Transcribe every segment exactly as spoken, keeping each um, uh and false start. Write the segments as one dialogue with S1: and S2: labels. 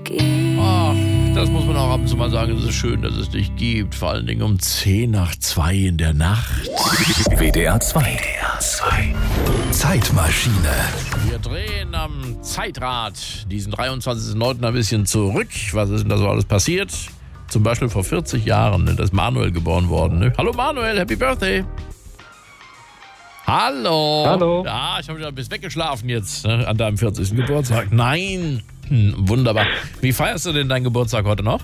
S1: gibt.
S2: Ach, das muss man auch ab und zu mal sagen. Es ist schön, dass es dich gibt. Vor allen Dingen um zehn nach zwei in der Nacht.
S3: W D R zwei. W D R zwei. Zeitmaschine.
S2: Wir drehen am Zeitrad diesen dreiundzwanzigsten neunten ein bisschen zurück. Was ist denn da so alles passiert? Zum Beispiel vor vierzig Jahren ist Manuel geboren worden. Ne? Hallo Manuel, Happy Birthday. Hallo.
S4: Hallo.
S2: Ja, ich habe wieder ein bisschen weggeschlafen jetzt ne, an deinem vierzigsten Geburtstag. Nein. Hm, wunderbar. Wie feierst du denn deinen Geburtstag heute noch?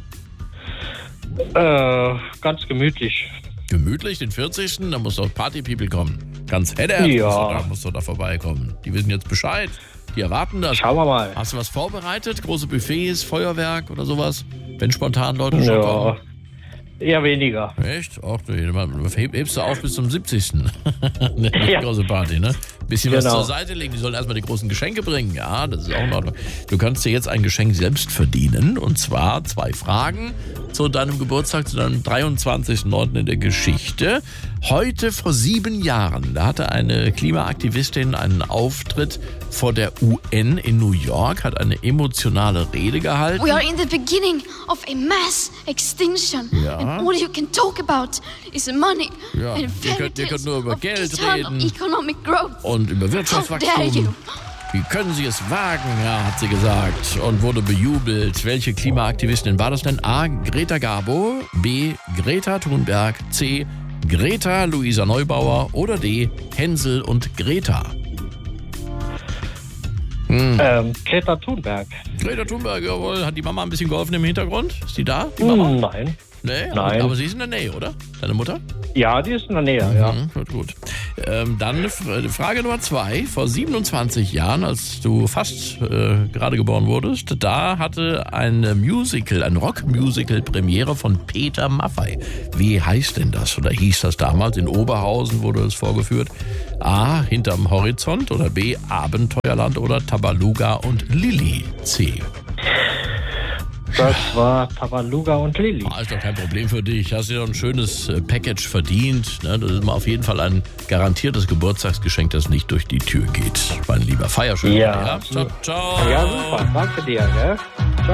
S4: Äh, ganz gemütlich.
S2: Gemütlich, den vierzigsten Da muss doch Party-People kommen. Ganz Hedder
S4: Ja.
S2: musst du da vorbeikommen. Die wissen jetzt Bescheid. Die erwarten das.
S4: Schauen wir mal.
S2: Hast du was vorbereitet? Große Buffets, Feuerwerk oder sowas? Wenn spontan Leute schon kommen.
S4: Ja, eher weniger.
S2: Echt? Ach du, heb- hebst du auf bis zum siebzigsten Eine
S4: Ja.
S2: große Party, ne? Bisschen was
S4: Genau.
S2: zur Seite legen. Die sollen erstmal die großen Geschenke bringen. Ja, das ist auch in Ordnung. Du kannst dir jetzt ein Geschenk selbst verdienen. Und zwar zwei Fragen zu deinem Geburtstag, zu deinem dreiundzwanzigsten neunten in der Geschichte. Heute vor sieben Jahren, da hatte eine Klimaaktivistin einen Auftritt vor der U N in New York, hat eine emotionale Rede gehalten.
S5: We are in the beginning of a mass extinction.
S2: Ja.
S5: And all you can talk about is money
S2: Ja,
S5: and
S2: ihr
S5: fairy
S2: könnt- ihr könnt
S5: tales
S2: nur über
S5: of
S2: Geld
S5: eternal
S2: reden.
S5: economic growth.
S2: Und über
S5: How dare you?
S2: Wirtschaftswachstum. Wie können Sie es wagen, ja, hat sie gesagt und wurde bejubelt. Welche Klimaaktivistin war das denn? A. Greta Garbo, B. Greta Thunberg, C. Greta Luisa Neubauer oder D. Hänsel und Greta.
S4: Ähm, Greta Thunberg.
S2: Greta Thunberg, jawohl. Hat die Mama ein bisschen geholfen im Hintergrund? Ist die da, die Mama?
S4: Hm, nein.
S2: Nee,
S4: Nein.
S2: Aber, aber sie ist in der Nähe, oder? Deine Mutter?
S4: Ja, die ist in der Nähe, ja.
S2: Mhm, gut, gut. Ähm, dann F- Frage Nummer zwei. Vor siebenundzwanzig Jahren, als du fast äh, gerade geboren wurdest, da hatte ein Musical, ein Rockmusical Premiere von Peter Maffay. Wie heißt denn das? Oder hieß das damals? In Oberhausen wurde es vorgeführt. A. Hinterm Horizont oder B. Abenteuerland oder Tabaluga und Lilly. C.
S4: Das war Tabaluga und Lilly.
S2: Ah, ist doch kein Problem für dich. Hast dir doch ein schönes äh, Package verdient. Ne? Das ist mal auf jeden Fall ein garantiertes Geburtstagsgeschenk, das nicht durch die Tür geht. Mein lieber Feierschön.
S4: Ja.
S2: Ciao, ciao.
S4: Ja, super. Danke dir, gell?